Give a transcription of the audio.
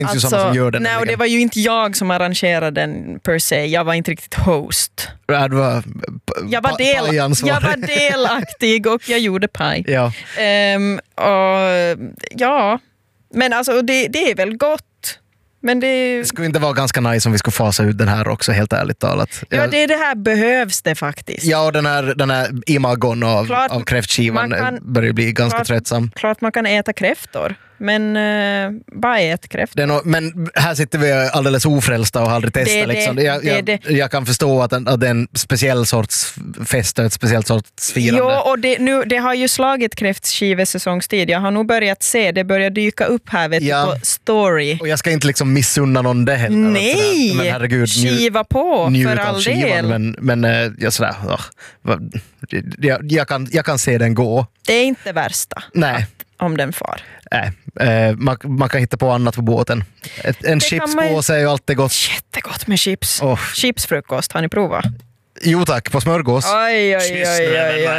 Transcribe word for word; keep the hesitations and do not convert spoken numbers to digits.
Inte alltså, sådana som gör den. Nej, och det var ju inte jag som arrangerade den per se. Jag var inte riktigt host. Ja, det var jag, var del, jag var delaktig och jag gjorde paj. Ja. Um, och, ja, men alltså det, det är väl gott. Men det... det skulle inte vara ganska nice om vi skulle fasa ut den här också, helt ärligt talat. Ja, det, det här behövs det faktiskt. Ja, och den här, den här imagon av, klart, av kräftskivan kan, börjar bli ganska klart, tröttsam. Klart man kan äta kräftor, men uh, bara ät kräftor. No, men här sitter vi alldeles ofrälsta och har aldrig testat. Det, liksom. det, jag, jag, det, det. jag kan förstå att, en, att det är en speciell sorts fest och ett speciellt sorts firande. Jo, och det, nu, det har ju slagit kräftskivesäsongstid. Jag har nog börjat se, det börjar dyka upp här vet ja. du, på story. Och jag ska inte liksom missunna någon det heller. Nej, men herregud, skiva på för all skivan, del. Men, men jag, sådär, oh, jag, jag, kan, jag kan se den gå. Det är inte värsta. Nej. Att, om den far. Nej, eh, man, man kan hitta på annat på båten. Ett, en chipspåse är ju alltid gott. Jättegott med chips. Oh. Chipsfrukost, har ni provat? Jo tack, på smörgås. Oj, oj, oj, oj, oj.